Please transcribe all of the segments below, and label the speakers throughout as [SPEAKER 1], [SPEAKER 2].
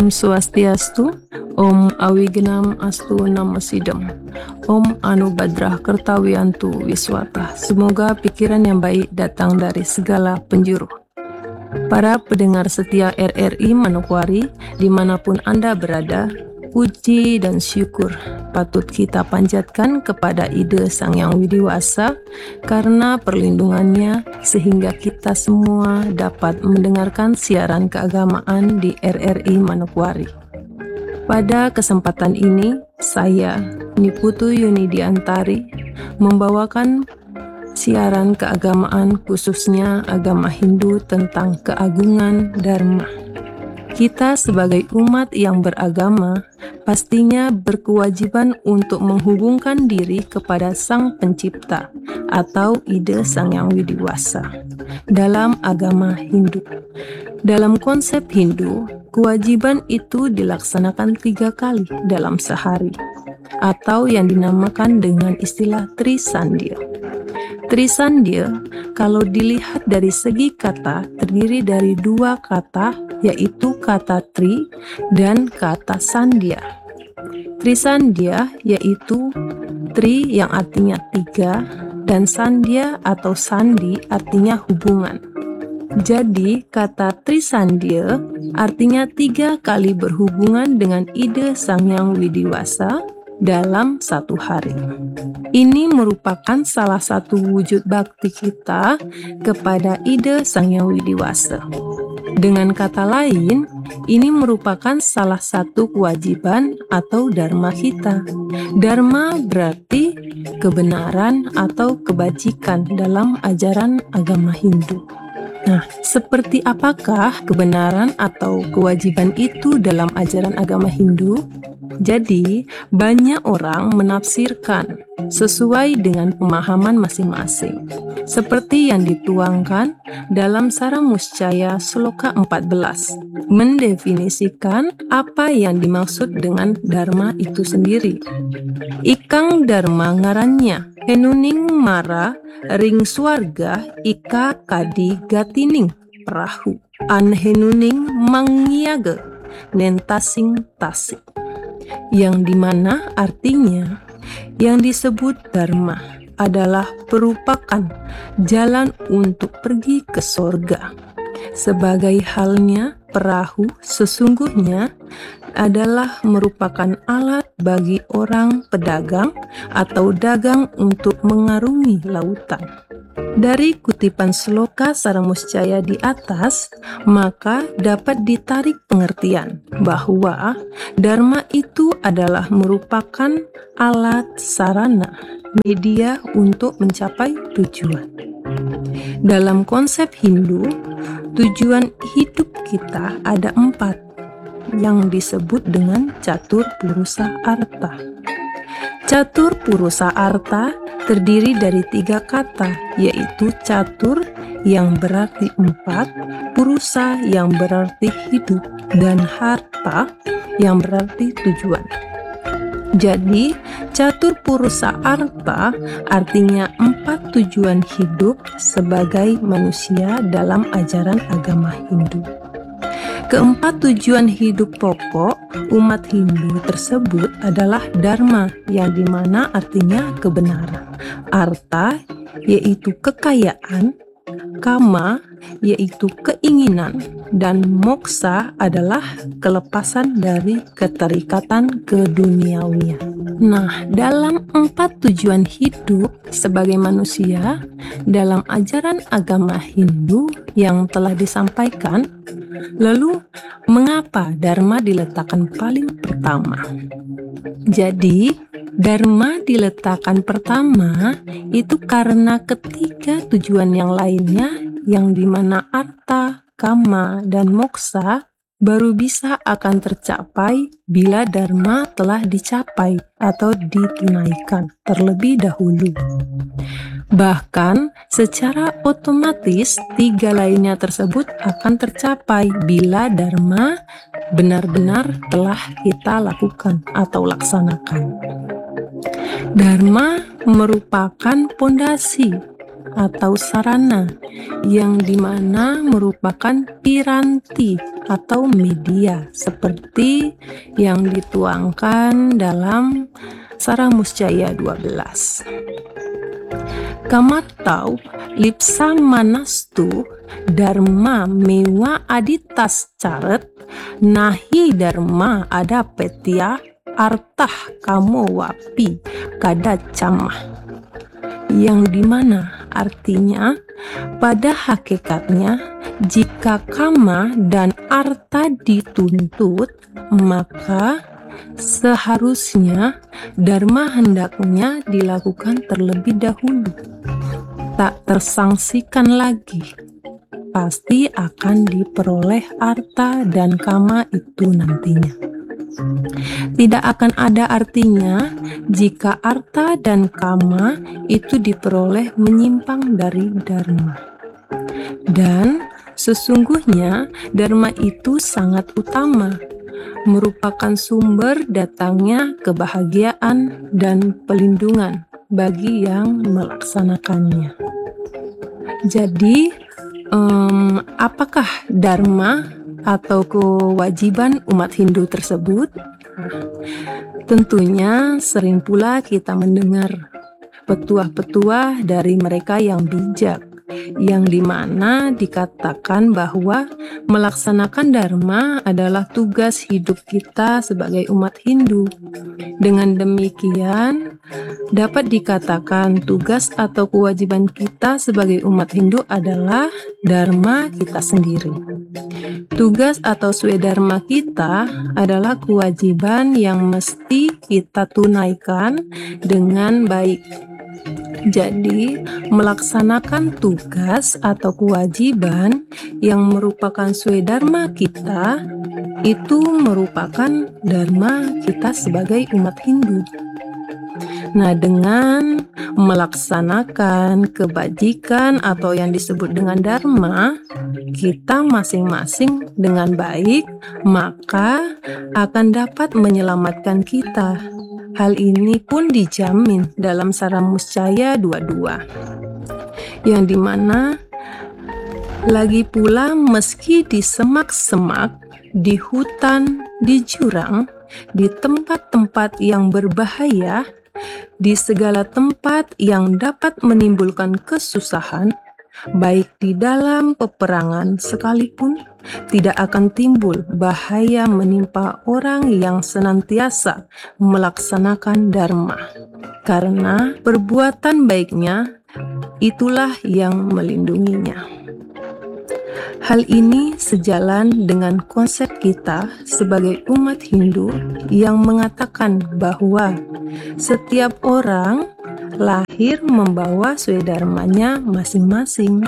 [SPEAKER 1] Om Swastiastu, Om Awigenam Astu Namasidam, Om Anubadrah Kertawiantu Wiswata. Semoga pikiran yang baik datang dari segala penjuru. Para pendengar setia RRI Manokwari, dimanapun Anda berada, puji dan syukur patut kita panjatkan kepada Ide Sang Yang Widiwasa karena perlindungannya sehingga kita semua dapat mendengarkan siaran keagamaan di RRI Manokwari. Pada kesempatan ini, saya, Niputu Yunidiantari, membawakan siaran keagamaan khususnya agama Hindu tentang keagungan Dharma. Kita sebagai umat yang beragama pastinya berkewajiban untuk menghubungkan diri kepada Sang Pencipta atau Ide Sang Yang Widiwasa dalam agama Hindu. Dalam konsep Hindu, kewajiban itu dilaksanakan 3 kali dalam sehari atau yang dinamakan dengan istilah Trisandhya. Trisandhya, kalau dilihat dari segi kata, terdiri dari 2 kata, yaitu kata tri dan kata sandhya. Trisandhya yaitu tri yang artinya 3 dan sandhya atau sandi artinya hubungan. Jadi kata Trisandhya artinya 3 kali berhubungan dengan Ide Sang Yang Widiwasa dalam satu hari. Ini merupakan salah satu wujud bakti kita kepada Ide Sang Yang Widiwasa. Dengan kata lain, ini merupakan salah satu kewajiban atau dharma kita. Dharma berarti kebenaran atau kebajikan dalam ajaran agama Hindu. Nah, seperti apakah kebenaran atau kewajiban itu dalam ajaran agama Hindu? Jadi, banyak orang menafsirkan sesuai dengan pemahaman masing-masing. Seperti yang dituangkan dalam Saramuscaya Sloka 14, mendefinisikan apa yang dimaksud dengan Dharma itu sendiri. Ikang Dharma ngarannya, henuning mara ring swarga ika kadi gatining perahu, anhenuning mangyaga nentasing tasik. Yang dimana artinya yang disebut Dharma adalah merupakan jalan untuk pergi ke sorga. Sebagai halnya perahu sesungguhnya adalah merupakan alat bagi orang pedagang atau dagang untuk mengarungi lautan. Dari kutipan sloka Saramuscaya di atas, maka dapat ditarik pengertian bahwa Dharma itu adalah merupakan alat sarana, media untuk mencapai tujuan. Dalam konsep Hindu, tujuan hidup kita ada 4 yang disebut dengan Catur Purusa Artha. Catur Purusa Artha terdiri dari 3 kata, yaitu catur yang berarti 4, purusa yang berarti hidup, dan harta yang berarti tujuan. Jadi, Catur Purusa Artha artinya 4 tujuan hidup sebagai manusia dalam ajaran agama Hindu. Keempat tujuan hidup pokok umat Hindu tersebut adalah Dharma, yang dimana artinya kebenaran, Artha yaitu kekayaan, Kama yaitu keinginan, dan Moksa adalah kelepasan dari keterikatan keduniawian. Nah, dalam 4 tujuan hidup sebagai manusia dalam ajaran agama Hindu yang telah disampaikan, lalu mengapa Dharma diletakkan paling pertama? Jadi, Dharma diletakkan pertama itu karena ketiga tujuan yang lainnya yang dimana Artha, Kama, dan Moksa baru bisa akan tercapai bila Dharma telah dicapai atau ditunaikan terlebih dahulu. Bahkan secara otomatis 3 lainnya tersebut akan tercapai bila Dharma benar-benar telah kita lakukan atau laksanakan. Dharma merupakan pondasi atau sarana, yang dimana merupakan piranti atau media seperti yang dituangkan dalam Sarah Muscaya 12. Kamatau lipsa manastu dharma mewa aditas caret nahi dharma ada petia artah kamo wapi kada camah, yang dimana artinya pada hakikatnya jika kama dan arta dituntut, maka seharusnya dharma hendaknya dilakukan terlebih dahulu, tak tersangsikan lagi, pasti akan diperoleh arta dan kama itu nantinya. Tidak akan ada artinya jika arta dan kama itu diperoleh menyimpang dari dharma. Dan sesungguhnya dharma itu sangat utama, merupakan sumber datangnya kebahagiaan dan pelindungan bagi yang melaksanakannya. Jadi, apakah dharma atau kewajiban umat Hindu tersebut? Tentunya sering pula kita mendengar petuah-petuah dari mereka yang bijak, yang dimana dikatakan bahwa melaksanakan dharma adalah tugas hidup kita sebagai umat Hindu. Dengan demikian, dapat dikatakan tugas atau kewajiban kita sebagai umat Hindu adalah dharma kita sendiri. Tugas atau swedharma kita adalah kewajiban yang mesti kita tunaikan dengan baik. Jadi, melaksanakan tugas atau kewajiban yang merupakan swedharma kita itu merupakan dharma kita sebagai umat Hindu. Nah, dengan melaksanakan kebajikan atau yang disebut dengan dharma kita masing-masing dengan baik, maka akan dapat menyelamatkan kita. Hal ini pun dijamin dalam Sarah Muscaya 22, yang dimana lagi pula meski di semak-semak, di hutan, di jurang, di tempat-tempat yang berbahaya, di segala tempat yang dapat menimbulkan kesusahan, baik di dalam peperangan sekalipun, tidak akan timbul bahaya menimpa orang yang senantiasa melaksanakan dharma, karena perbuatan baiknya itulah yang melindunginya. Hal ini sejalan dengan konsep kita sebagai umat Hindu yang mengatakan bahwa setiap orang lahir membawa swedharmanya masing-masing.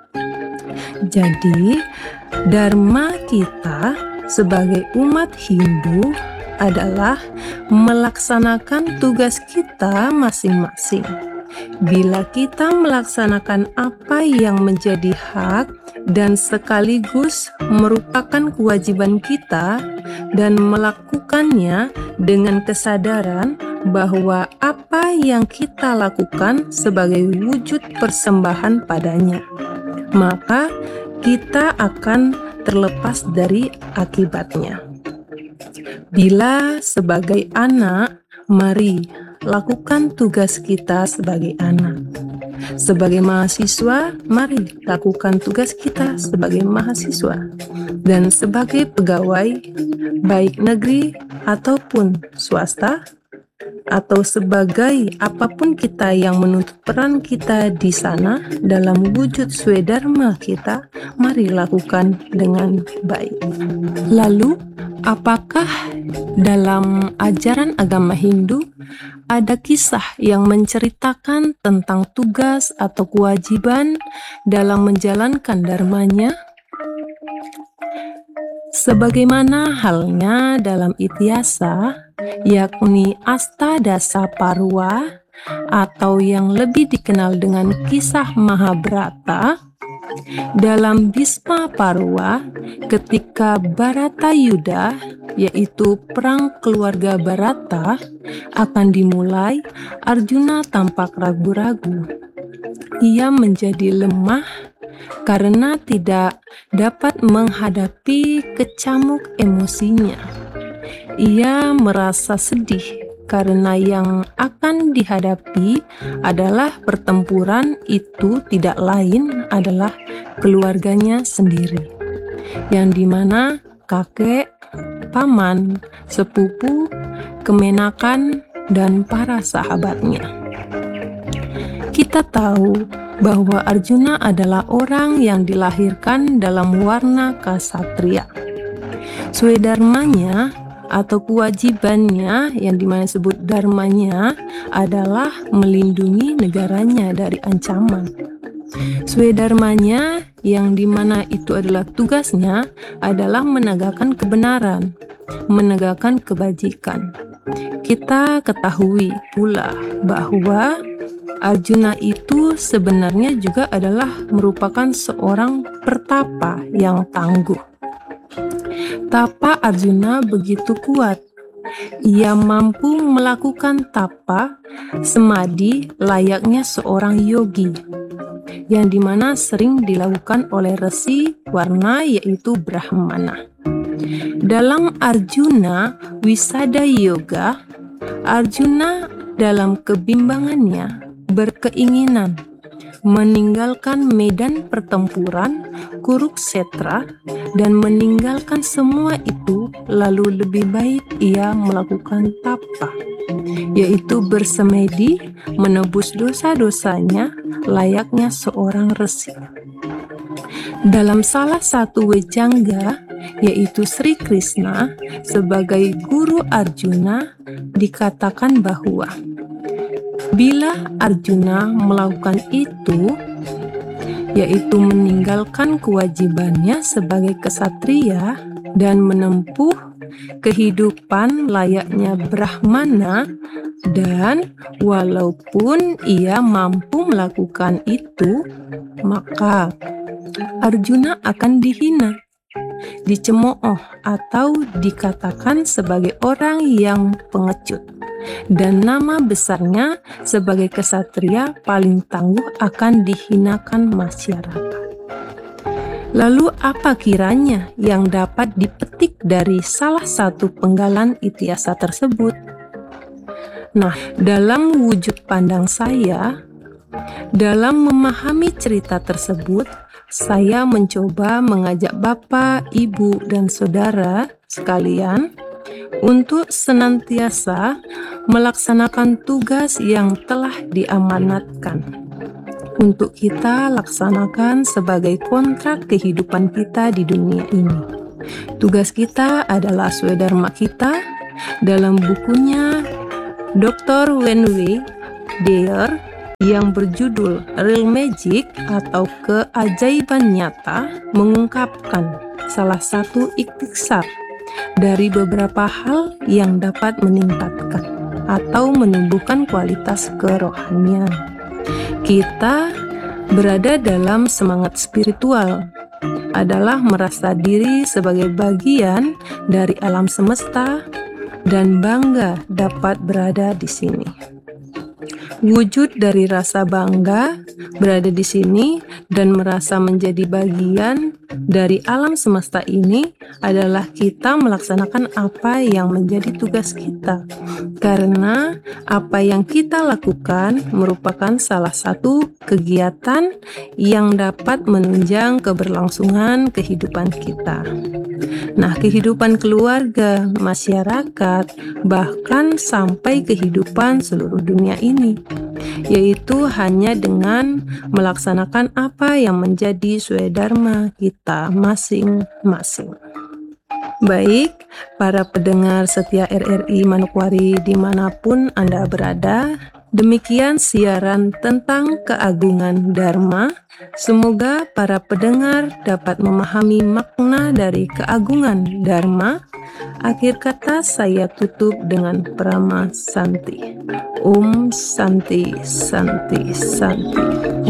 [SPEAKER 1] Jadi, dharma kita sebagai umat Hindu adalah melaksanakan tugas kita masing-masing. Bila kita melaksanakan apa yang menjadi hak dan sekaligus merupakan kewajiban kita dan melakukannya dengan kesadaran bahwa apa yang kita lakukan sebagai wujud persembahan padanya, maka kita akan terlepas dari akibatnya. Bila sebagai anak, mari lakukan tugas kita sebagai anak. Sebagai mahasiswa, mari lakukan tugas kita sebagai mahasiswa. Dan sebagai pegawai, baik negeri ataupun swasta, atau sebagai apapun kita yang menuntut peran kita di sana dalam wujud swedharma kita, mari lakukan dengan baik. Lalu, apakah dalam ajaran agama Hindu ada kisah yang menceritakan tentang tugas atau kewajiban dalam menjalankan dharmanya? Sebagaimana halnya dalam Ityasa, yakni Astadasa Parwa, atau yang lebih dikenal dengan kisah Mahabharata, dalam Bhisma Parwa, ketika Bharatayuddha, yaitu perang keluarga Bharata, akan dimulai, Arjuna tampak ragu-ragu. ia menjadi lemah karena tidak dapat menghadapi kecamuk emosinya. Ia merasa sedih karena yang akan dihadapi adalah pertempuran itu tidak lain adalah keluarganya sendiri, yang dimana kakek, paman, sepupu, kemenakan, dan para sahabatnya. Kita tahu bahwa Arjuna adalah orang yang dilahirkan dalam warna ksatria. Swadharmanya atau kewajibannya, yang dimana disebut dharmanya, adalah melindungi negaranya dari ancaman. Swadharmanya, yang dimana itu adalah tugasnya, adalah menegakkan kebenaran, menegakkan kebajikan. Kita ketahui pula bahwa Arjuna itu sebenarnya juga adalah merupakan seorang pertapa yang tangguh. Tapa Arjuna begitu kuat. Ia mampu melakukan tapa samadhi layaknya seorang yogi, yang dimana sering dilakukan oleh resi warna yaitu Brahmana. Dalam Arjuna Wisada Yoga, Arjuna dalam kebimbangannya berkeinginan meninggalkan medan pertempuran Kurukshetra dan meninggalkan semua itu, lalu lebih baik ia melakukan tapa, yaitu bersemedi menebus dosa-dosanya layaknya seorang resi. Dalam salah satu wejangga, yaitu Sri Krishna sebagai guru Arjuna, dikatakan bahwa bila Arjuna melakukan itu, yaitu meninggalkan kewajibannya sebagai ksatria dan menempuh kehidupan layaknya Brahmana, dan walaupun ia mampu melakukan itu, maka Arjuna akan dihina, dicemooh, atau dikatakan sebagai orang yang pengecut, dan nama besarnya sebagai ksatria paling tangguh akan dihinakan masyarakat. Lalu apa kiranya yang dapat dipetik dari salah satu penggalan itiasa tersebut? Nah, dalam wujud pandang saya, dalam memahami cerita tersebut, saya mencoba mengajak Bapak, Ibu, dan Saudara sekalian untuk senantiasa melaksanakan tugas yang telah diamanatkan untuk kita laksanakan sebagai kontrak kehidupan kita di dunia ini. Tugas kita adalah swadharma kita. Dalam bukunya Dr. Wenwei Dyer yang berjudul Real Magic atau Keajaiban Nyata, mengungkapkan salah satu ikhtisar dari beberapa hal yang dapat meningkatkan atau menumbuhkan kualitas kerohanian. Kita berada dalam semangat spiritual adalah merasa diri sebagai bagian dari alam semesta dan bangga dapat berada di sini. Wujud dari rasa bangga berada di sini dan merasa menjadi bagian dari alam semesta ini adalah kita melaksanakan apa yang menjadi tugas kita. Karena apa yang kita lakukan merupakan salah satu kegiatan yang dapat menunjang keberlangsungan kehidupan kita. Nah, kehidupan keluarga, masyarakat, bahkan sampai kehidupan seluruh dunia ini, yaitu hanya dengan melaksanakan apa yang menjadi swadharma kita masing-masing. Baik, para pendengar setia RRI Manokwari dimanapun Anda berada, demikian siaran tentang keagungan Dharma. Semoga para pendengar dapat memahami makna dari keagungan Dharma. Akhir kata saya tutup dengan Parama Santi. Om Santi, Santi, Santi.